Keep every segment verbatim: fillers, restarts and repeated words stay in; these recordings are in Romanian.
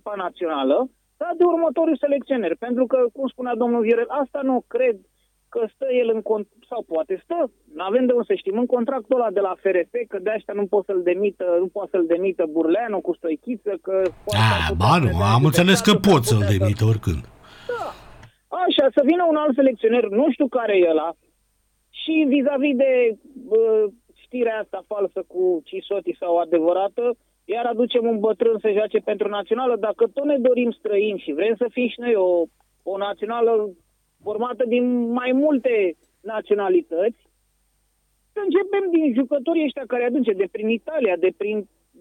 echipa națională, dar de următorul selecționer. Pentru că, cum spunea domnul Viorel, asta nu cred că stă el în contract, sau poate stă, nu avem de unde să știm, în contractul ăla de la F R F, că de asta nu pot să-l demită, nu poate să-l demită Burleanu cu Stoichiță, că... A, ba nu, am înțeles că pot să-l demită oricând. Da, așa, să vină un alt selecționer, nu știu care e ăla, și vis-a-vis de uh, știrea asta falsă cu Cisoti sau adevărată, iar aducem un bătrân să joace pentru națională. Dacă tot ne dorim străini și vrem să fim și noi o, o națională formată din mai multe naționalități, să începem din jucătorii ăștia care aduce de prin Italia, de prin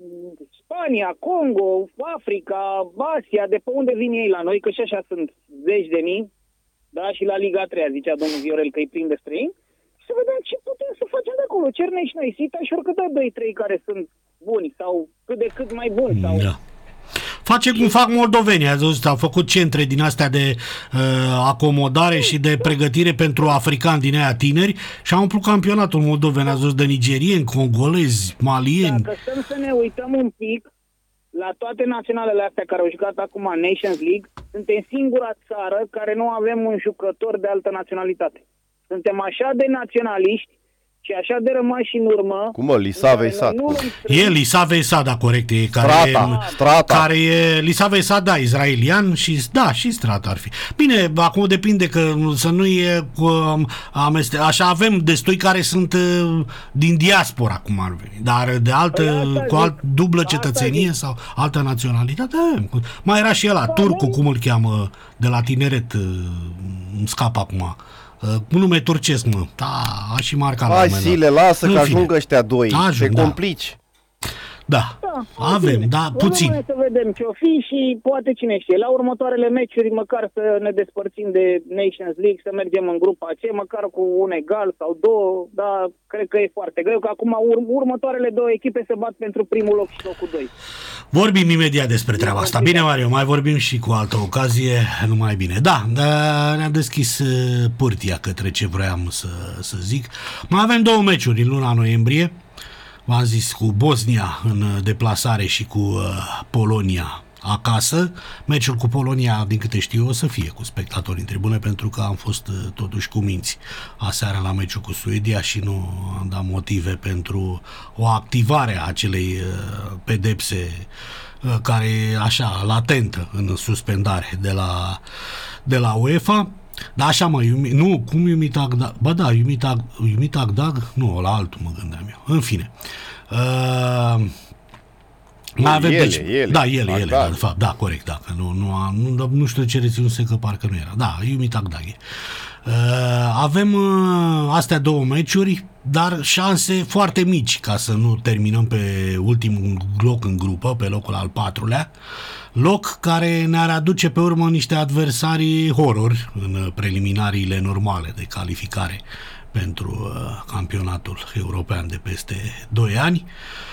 Spania, Congo, Africa, Asia, de pe unde vin ei la noi, că și așa sunt zeci de mii, da, și la Liga a treia, zicea domnul Viorel că îi prinde străini, să vedem ce putem să facem de acolo. Cernei și noi, Sita și oricât doi trei care sunt buni sau cât de cât mai buni. Sau... Da. Face cum fac moldovenii, ați văzut, au făcut centre din astea de uh, acomodare și de pregătire pentru africani din aia tineri și au umplut campionatul moldoven, ați văzut, de nigerieni, congolezi, malieni. Dacă stăm să ne uităm un pic la toate naționalele astea care au jucat acum Nations League, suntem singura țară care nu avem un jucător de altă naționalitate. Suntem așa de naționaliști și așa de rămași în urmă. Cum mă, Lisa Vesat? E Lisa Vesat, da, corect. E, care Strata, e, Strata. Care e Lisa Vesat, da, izraelian și, da, și Strata ar fi. Bine, acum depinde că să nu e um, ameste... Așa avem destui care sunt uh, din diaspora, cum ar veni, dar de altă, păi cu alt, dublă cetățenie sau altă naționalitate. Mai era și ăla, turcu, cum îl cheamă, de la tineret, uh, îmi scap acum. Cu uh, nume turcesc, mă. Da, a și marca la Hai, Sile, lasă că ajung ăștia doi. Ajung, te da. complici. Da, da avem, bine. Da, puțin. Să vedem ce o fi și poate cine știe. La următoarele meciuri, măcar să ne despărțim de Nations League, să mergem în grupa C, măcar cu un egal sau două, dar cred că e foarte greu, că acum ur- următoarele două echipe se bat pentru primul loc și locul doi. Vorbim imediat despre treaba asta. Bine, Mario, mai vorbim și cu altă ocazie, numai bine. Da, ne-a deschis pârtia către ce vreau să, să zic. Mai avem două meciuri în luna noiembrie. V-am zis, cu Bosnia în deplasare și cu uh, Polonia acasă. Meciul cu Polonia, din câte știu, o să fie cu spectatori în tribune, pentru că am fost uh, totuși cu minți aseară la meciul cu Suedia și nu am dat motive pentru o activare a acelei uh, pedepse uh, care e așa, latentă în suspendare de la, de la UEFA. Da, așa mă, Iumi, nu, cum Iumitag Dag, ba da, Iumitag, Iumitag Dag, nu, la altul mă gândeam eu, în fine. Uh, mai avem, ele, deci, ele, da, ele, ele, da, da, de fapt, da, corect, da, că nu, nu, am, nu, nu știu de ce reținuse că parcă nu era, da, Iumitag Dag. Uh, avem uh, astea două meciuri, dar șanse foarte mici ca să nu terminăm pe ultimul loc în grupă, pe locul al patrulea, loc care ne-ar aduce pe urmă niște adversari horror în preliminariile normale de calificare pentru uh, campionatul european de peste doi ani.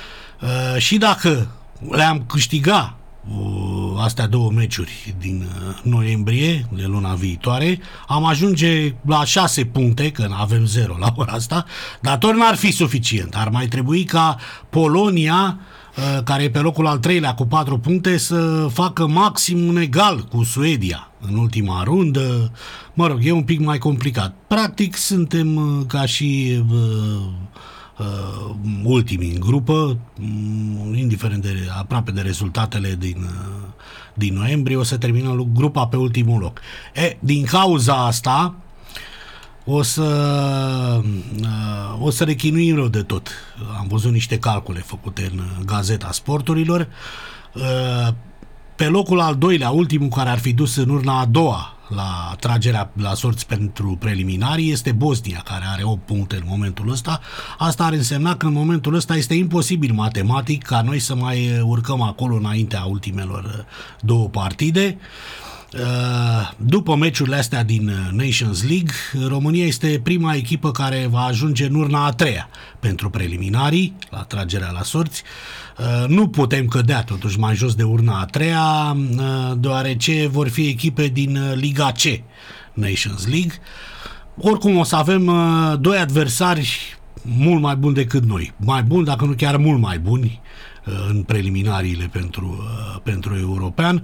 Uh, și dacă le-am câștigat uh, astea două meciuri din uh, noiembrie, de luna viitoare, am ajunge la șase puncte, că avem zero la ora asta, dar tot n-ar fi suficient. Ar mai trebui ca Polonia, care e pe locul al treilea cu patru puncte, să facă maxim un egal cu Suedia în ultima rundă. Mă rog, e un pic mai complicat. Practic suntem ca și uh, uh, ultimii în grupă, indiferent de aproape de rezultatele din, uh, din noiembrie, o să terminăm grupa pe ultimul loc. E, din cauza asta o să uh, o să rechinuim rău de tot. Am văzut niște calcule făcute în Gazeta Sporturilor. Uh, pe locul al doilea, ultimul care ar fi dus în urna a doua la tragerea la sorți pentru preliminarii, este Bosnia, care are opt puncte în momentul ăsta. Asta ar însemna că în momentul ăsta este imposibil matematic ca noi să mai urcăm acolo înaintea ultimelor două partide. După meciurile astea din Nations League, România este prima echipă care va ajunge în urna a treia pentru preliminarii, la tragerea la sorți. Nu putem cădea totuși mai jos de urna a treia, deoarece vor fi echipe din Liga C, Nations League. Oricum o să avem doi adversari mult mai buni decât noi, mai buni, dacă nu chiar mult mai buni, în preliminariile pentru, pentru european.